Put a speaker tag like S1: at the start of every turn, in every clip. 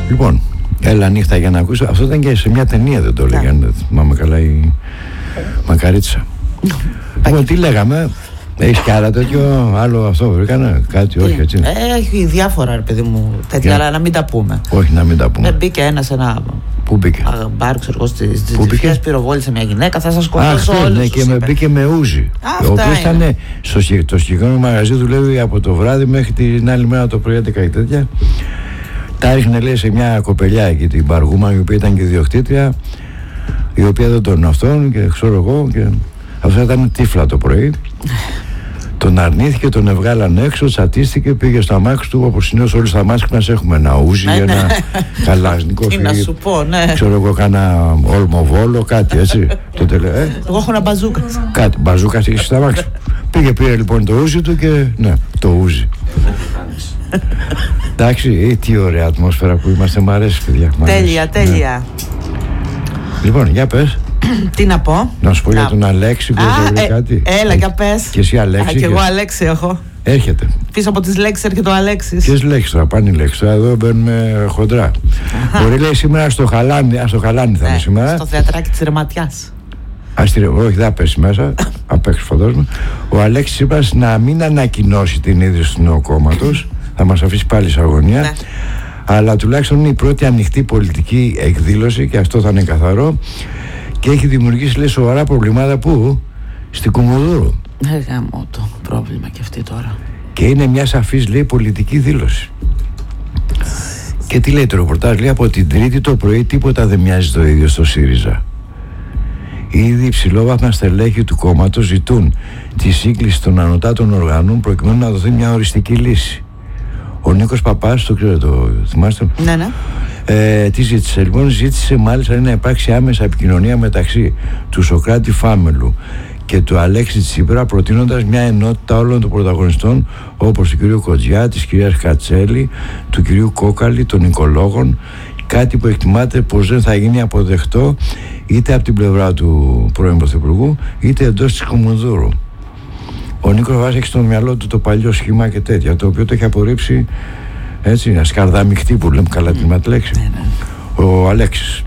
S1: Λοιπόν, έλα νύχτα για να ακούσω. Αυτό ήταν και σε μια ταινία, δεν το έλεγα. Δεν θυμάμαι καλά η Μακαρίτσα. Λοιπόν, τι λέγαμε. Έχεις κι άλλα τέτοιο, άλλο αυτό βρήκανε, κάτι, όχι έτσι?
S2: Έχει διάφορα, ρε παιδί μου, τέτοια, αλλά να μην τα πούμε.
S1: Όχι, να μην τα πούμε.
S2: Μπήκε ένα.
S1: Πού μπήκε?
S2: Μπάρ, ξέρω εγώ, στις Τζιφιές, πυροβόλησε μια γυναίκα, θα σας σκοτώσω όλους.
S1: Ναι, και με μπήκε με ούζι. Ο οποίος ήταν στο συγκεκριμένο μαγαζί, δουλεύει από το βράδυ μέχρι την άλλη μέρα το πρωί, κάτι τέτοια. Τα έριχνε, λέει, σε μια κοπελιά εκεί, την Μπαργούμα, η οποία ήταν και ιδιοκτήτρια, η οποία δεν τον αυτόν και ξέρω εγώ. Και αυτό ήταν τύφλα το πρωί. Τον αρνήθηκε, τον εβγάλαν έξω, τσατίστηκε, πήγε στο αμάξι του. Όπως συνήθως όλοι στα αμάξι μας έχουμε ένα ούζι, ένα καλάζνικο.
S2: Τι να σου πω, ναι.
S1: Ξέρω εγώ, κάνα ολμοβόλο, κάτι έτσι.
S2: Εγώ έχω ένα μπαζούκα.
S1: Κάτι, μπαζούκα είχε στα αμάξι. Πήρε λοιπόν το ούζι του και ναι, το ούζι. Εντάξει, τι ωραία ατμόσφαιρα που είμαστε, μ' αρέσει, παιδιά.
S2: Τέλεια.
S1: Λοιπόν, για πες.
S2: Τι να πω?
S1: Να σου πω για τον Αλέξη που έχει κάτι.
S2: Έλα, για πες.
S1: Και εσύ Αλέξη.
S2: Και εγώ Αλέξη έχω.
S1: Έρχεται.
S2: Πίσω από τις λέξεις έρχεται ο Αλέξης.
S1: Ποιες λέξεις τώρα, πάνε οι λέξεις. Εδώ μπαίνουμε χοντρά. Μπορεί, λέει, σήμερα στο Χαλάνι θα είναι σήμερα.
S2: Στο θεατράκι της Ρεματιάς.
S1: Όχι, δεν πέσει μέσα. Απ' έξω φαντάζομαι. Ο Αλέξης είπα να μην ανακοινώσει την ίδρυση του νέου κόμματος. Θα μας αφήσει πάλι σε αγωνία. Ναι. Αλλά τουλάχιστον είναι η πρώτη ανοιχτή πολιτική εκδήλωση και αυτό θα είναι καθαρό. Και έχει δημιουργήσει, λέει, σοβαρά προβλήματα που στην Κουμουνδούρου.
S2: Γάμο το πρόβλημα και αυτή τώρα.
S1: Και είναι μια σαφής, λέει, πολιτική δήλωση. Και τι λέει το ρεπορτάζ? Λέει από την Τρίτη το πρωί τίποτα δεν μοιάζει το ίδιο στο ΣΥΡΙΖΑ. Ήδη υψηλόβαθμα στελέχη του κόμματος ζητούν τη σύγκληση των ανωτάτων οργανών προκειμένου να δοθεί μια οριστική λύση. Ο Νίκος Παπάς, το θυμάστε?
S2: Ναι.
S1: Τι ζήτησε? Λοιπόν, ζήτησε μάλιστα να υπάρξει άμεσα επικοινωνία μεταξύ του Σωκράτη Φάμελου και του Αλέξη Τσίπρα, προτείνοντας μια ενότητα όλων των πρωταγωνιστών, όπως του κυρίου Κοτζιά, της κυρίας Κατσέλη, του κυρίου Κόκαλη, των οικολόγων, κάτι που εκτιμάται πως δεν θα γίνει αποδεκτό είτε από την πλευρά του πρώην Πρωθυπουργού είτε εντός της Κουμουνδούρου. Ο Νίκος Βάς έχει στο μυαλό του το παλιό σχήμα και τέτοια, το οποίο το έχει απορρίψει, έτσι, μια σκαρδαμιχτή που λέμε καλά την λέξη. Ο Αλέξης.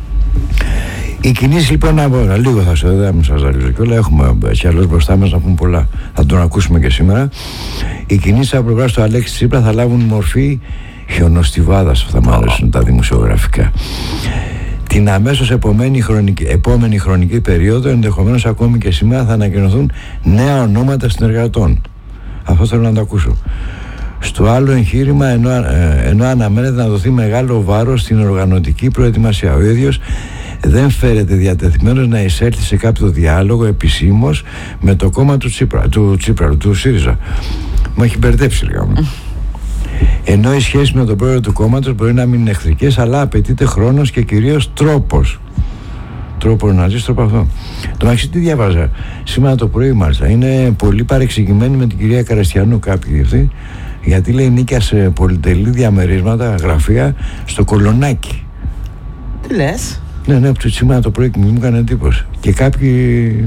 S1: Οι κινήσεις λοιπόν, λίγο θα σας ζαλίζω κιόλα, έχουμε κι άλλος μπροστά μας να πούμε πολλά, θα τον ακούσουμε και σήμερα. Οι κινήσεις από πλευράς του Αλέξη Τσίπρα θα λάβουν μορφή χιονοστιβάδας, αυτά μου αρέσουν τα δημοσιογραφικά. Την αμέσως επόμενη χρονική περίοδο, ενδεχομένως ακόμη και σήμερα, θα ανακοινωθούν νέα ονόματα συνεργατών. Αυτό θέλω να το ακούσω. Στο άλλο εγχείρημα, ενώ αναμένεται να δοθεί μεγάλο βάρος στην οργανωτική προετοιμασία, ο ίδιος δεν φέρεται διατεθειμένος να εισέλθει σε κάποιο διάλογο επισήμως με το κόμμα του ΣΥΡΙΖΑ. Μου έχει μπερδέψει λίγα. Ενώ οι σχέσεις με τον πρόεδρο του κόμματος μπορεί να μην είναι εχθρικές, αλλά απαιτείται χρόνος και κυρίως τρόπος. Τρόπο να ζεις, τρόπο αυτό. Το μεταξύ, τι διάβαζα σήμερα το πρωί, μάλιστα. Είναι πολύ παρεξηγημένοι με την κυρία Καραστιανού κάποιοι αυτοί, γιατί λέει νίκια σε πολυτελή διαμερίσματα, γραφεία στο Κολονάκι.
S2: Τι λες?
S1: Ναι, σήμερα το πρωί μου έκανε εντύπωση. Και κάποιοι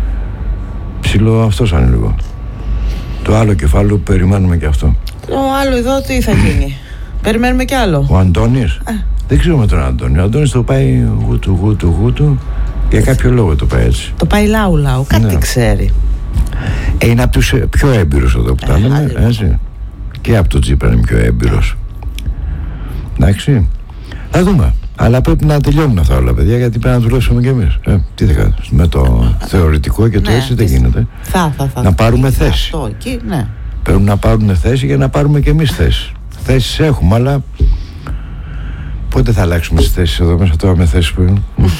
S1: ψηλό αυτό σαν λίγο. Το άλλο κεφάλαιο που περιμένουμε και αυτό.
S2: Το άλλο εδώ τι θα γίνει? Περιμένουμε κι άλλο.
S1: Ο Αντώνης. Δεν ξέρουμε τον Αντώνη. Ο Αντώνης το πάει γούτου. Για κάποιο λόγο το πάει έτσι.
S2: Το πάει λαού. Κάτι ξέρει.
S1: Είναι από τους πιο έμπειρους εδώ που τα λέμε. Έτσι. Και από τον Τσίπρα είναι πιο έμπειρος. Εντάξει. Θα δούμε. Αλλά πρέπει να τελειώνουν αυτά όλα, παιδιά, γιατί πρέπει να δουλέψουμε κι εμείς. Τι θα κάνεις? Με το θεωρητικό και το έτσι δεν γίνεται. Να πάρουμε θέση.
S2: Αυτό εκεί, ναι.
S1: Πρέπει να πάρουν θέση για να πάρουμε κι εμείς θέση. Θέσεις έχουμε, αλλά πότε θα αλλάξουμε τις θέσεις εδώ μέσα τώρα με θέσεις που είναι?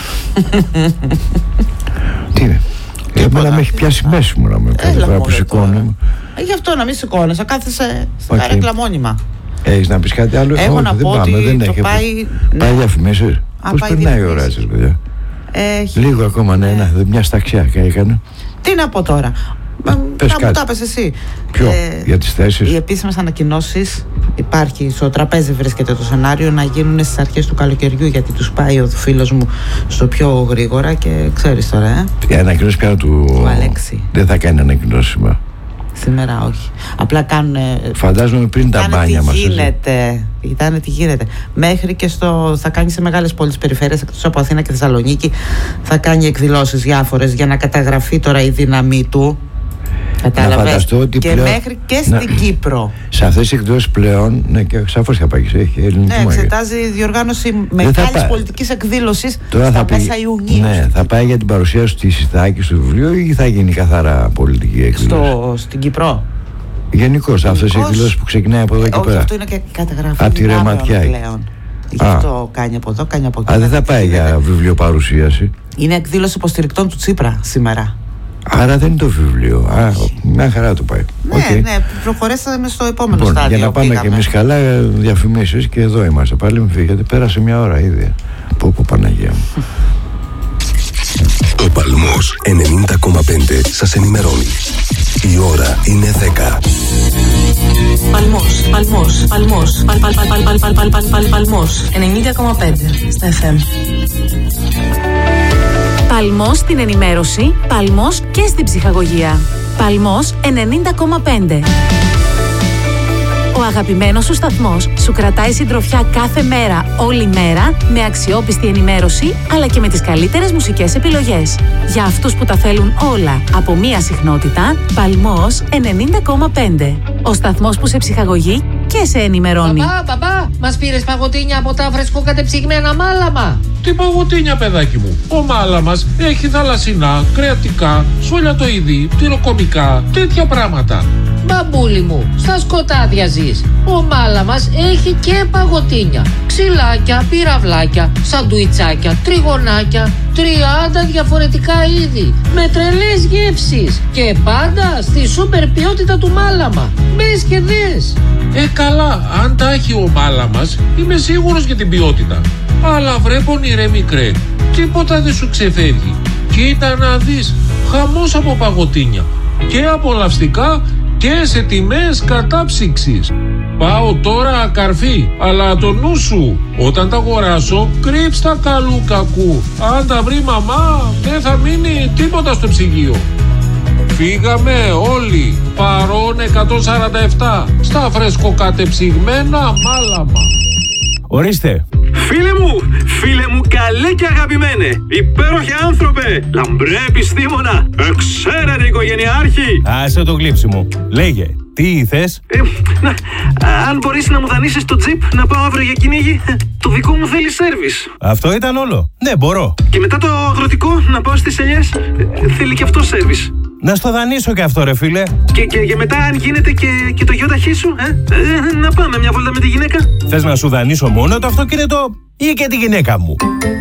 S1: Τι είναι? Εμένα με έχει πιάσει μέση μου να με κάθε φορά που σηκώνω.
S2: Γι' αυτό να μην σηκώνεις, θα κάθεσαι στα καρέκλα μόνιμα.
S1: Έχεις να πεις κάτι άλλο?
S2: Έχω να πω ότι το πάει...
S1: Πάει διαφημίσεις. Πώς περνάει η ώρα σας, παιδιά? Λίγο ακόμα, ναι, μια σταξιά έκανε.
S2: Τι να πω τώρα?
S1: Πες κάτι.
S2: Τα πες εσύ.
S1: Ποιο? Για τις θέσεις?
S2: Οι επίσημες ανακοινώσεις, υπάρχει στο τραπέζι, βρίσκεται το σενάριο να γίνουν στις αρχές του καλοκαιριού, γιατί τους πάει ο φίλος μου στο πιο γρήγορα και ξέρεις τώρα.
S1: Η ανακοινώση πια του
S2: Αλέξη.
S1: Δεν θα κάνει ανακοινώση σήμερα.
S2: Σήμερα όχι. Απλά κάνουν.
S1: Φαντάζομαι πριν τα μπάνια μας.
S2: Κοιτάνε τι γίνεται. Μέχρι και θα κάνει σε μεγάλες πόλεις περιφέρειες εκτός από Αθήνα και Θεσσαλονίκη. Θα κάνει εκδηλώσεις διάφορες για να καταγραφεί τώρα η δύναμή του. Κατάλαβες.
S1: Ότι
S2: και πλέον, μέχρι και στην Κύπρο.
S1: Σε αυτές τις εκδηλώσεις πλέον, ναι, και σαφώς Χαπάκης έχει ελληνική μαγεία.
S2: Εξετάζει διοργάνωση μεγάλης πολιτικής εκδήλωσης
S1: στα
S2: μέσα Ιουνίου.
S1: Ναι, θα πάει για την παρουσίαση της Ιθάκης του βιβλίου ή θα γίνει καθαρά πολιτική εκδήλωση?
S2: Στην Κύπρο.
S1: Γενικώς, αυτές οι εκδηλώσεις που ξεκινάει από εδώ και πέρα.
S2: Αυτό είναι και καταγραφή.
S1: Από τη Ρεματιά
S2: πλέον. Γι' αυτό κάνει από εδώ, κάνει από εκεί.
S1: Δεν θα πάει για βιβλιοπαρουσίαση.
S2: Είναι εκδήλωση υποστηρικτών του Τσίπρα σήμερα.
S1: Άρα δεν είναι το βιβλίο. Μια χαρά το πάει.
S2: Ναι, προχωρήσαμε στο επόμενο στάδιο.
S1: Για να πάμε κι εμείς καλά, διαφημίσεις, και εδώ είμαστε πάλι. Μην φύγετε, πέρασε μια ώρα ήδη. Πω Παναγία μου.
S3: Ο Παλμός 90,5 σας ενημερώνει. Η ώρα είναι 10.
S4: Παλμός 90,5 στα FM.
S5: Παλμός στην ενημέρωση, Παλμός και στην ψυχαγωγία. Παλμός 90,5. Ο αγαπημένος σου σταθμός σου κρατάει συντροφιά κάθε μέρα, όλη μέρα, με αξιόπιστη ενημέρωση, αλλά και με τις καλύτερες μουσικές επιλογές. Για αυτούς που τα θέλουν όλα από μία συχνότητα, Παλμός 90,5. Ο σταθμός που σε ψυχαγωγεί και σε ενημερώνει.
S6: Παπά, μας πήρες παγωτίνια από τα φρεσκοκατεψυγμένα μάλαμα?
S7: Τι παγωτίνια, παιδάκι μου? Ο μάλαμας έχει θαλασσινά, κρεατικά, σολιατοειδή, τυροκομικά, τέτοια πράγματα.
S6: Μπαμπούλη μου, στα σκοτάδια ζεις. Ο μάλαμας έχει και παγωτίνια, ξυλάκια, πυραυλάκια, σαντουιτσάκια, τριγωνάκια, 30 διαφορετικά είδη, με τρελές γεύσεις και πάντα στη σούπερ ποιότητα του μάλαμα. Μπες και δες.
S7: Καλά, αν τα έχει ο μάλαμας, είμαι σίγουρος για την ποιότητα. Αλλά βρε πονηρέ μικρέ, τίποτα δεν σου ξεφεύγει. Κοίτα να δεις, χαμός από παγωτίνια. Και απολαυστικά και σε τιμές κατάψυξης. Πάω τώρα καρφί, αλλά το νου σου, όταν τα αγοράσω, κρύψτα καλού κακού. Αν τα βρει μαμά, δεν θα μείνει τίποτα στο ψυγείο. Φύγαμε όλοι, παρών 147, στα φρεσκοκατεψυγμένα μάλαμα.
S8: Ορίστε. Φίλε μου καλέ και αγαπημένε, υπέροχε άνθρωπε, λαμπρέ επιστήμονα, εξαίρετη οικογενειάρχη. Άσε το γλύψη μου, λέγε, τι θες? Αν μπορείς να μου δανείσεις το τζιπ να πάω αύριο για κυνήγι, το δικό μου θέλει σέρβις. Αυτό ήταν όλο? Ναι, μπορώ. Και μετά το αγροτικό να πάω στις ελιές, θέλει και αυτό σέρβις. Να στο δανείσω και αυτό ρε φίλε. Και μετά αν γίνεται και το γιοταχή σου, να πάμε μια βόλτα με τη γυναίκα. Θες να σου δανείσω μόνο το αυτοκίνητο ή και τη γυναίκα μου?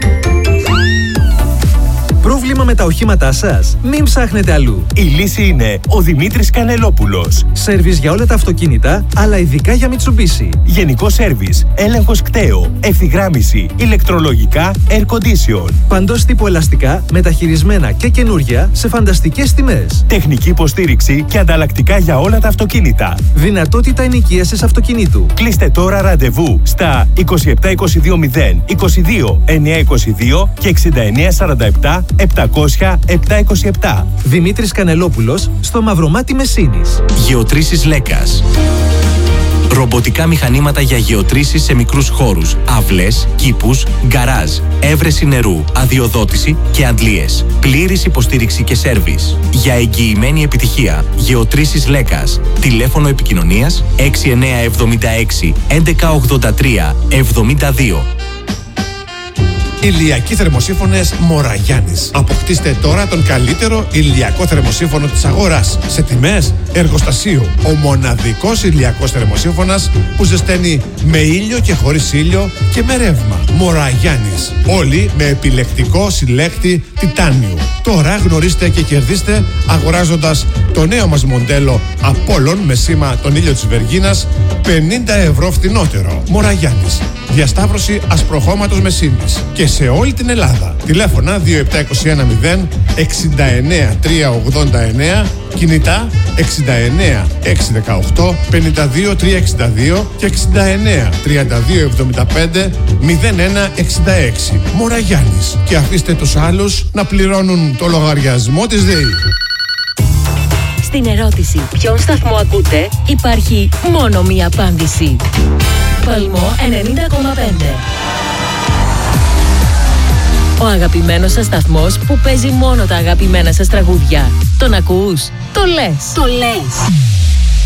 S9: Πρόβλημα με τα οχήματά σας? Μην ψάχνετε αλλού.
S8: Η λύση είναι ο Δημήτρης Κανελόπουλος.
S9: Σέρβις για όλα τα αυτοκίνητα, αλλά ειδικά για Mitsubishi.
S8: Γενικό σέρβις, έλεγχος κταίο, ευθυγράμμιση, ηλεκτρολογικά, air condition.
S9: Παντός τύπου ελαστικά, μεταχειρισμένα και καινούρια σε φανταστικές τιμές.
S8: Τεχνική υποστήριξη και ανταλλακτικά για όλα τα αυτοκίνητα.
S9: Δυνατότητα ενοικίασης αυτοκινήτου.
S8: Κλείστε τώρα ραντεβού στα 27220 22 922 και 6947 700-727.
S9: Δημήτρης Κανελόπουλος, στο Μαυρομάτι Μεσίνης.
S10: Γεωτρήσεις Λέκας. Ρομποτικά μηχανήματα για γεωτρήσεις σε μικρούς χώρους, αυλές, κήπους, γκαράζ, έβρεση νερού, αδειοδότηση και αντλίες. Πλήρης υποστήριξη και σέρβις. Για εγγυημένη επιτυχία, Γεωτρήσεις Λέκας. Τηλέφωνο επικοινωνίας 6976 1183 72.
S11: Ηλιακοί θερμοσύφωνες Μοραγιάννης. Αποκτήστε τώρα τον καλύτερο ηλιακό θερμοσύφωνο της αγοράς σε τιμές εργοστασίου. Ο μοναδικός ηλιακός θερμοσύφωνας που ζεσταίνει με ήλιο και χωρίς ήλιο και με ρεύμα. Μοραγιάννης. Όλοι με επιλεκτικό συλλέκτη τιτάνιου. Τώρα γνωρίστε και κερδίστε αγοράζοντας το νέο μας μοντέλο Απόλλων με σήμα τον ήλιο της Βεργίνας 50 ευρώ φτηνότερο. Μοραγιάννης. Διασταύρωση ασπροχώματος Μεσίνης και σε όλη την Ελλάδα. Τηλέφωνα 27210 69 389, κινητά 69 618 52 362 και 69 32 75 01 66. Μοραγιάννης. Και αφήστε τους άλλους να πληρώνουν το λογαριασμό της ΔΕΗ.
S12: Στην ερώτηση ποιον σταθμό ακούτε, υπάρχει μόνο μία απάντηση. Παλμό 90,5. Ο αγαπημένος σας σταθμός που παίζει μόνο τα αγαπημένα σας τραγούδια. Τον ακούς? Το λες.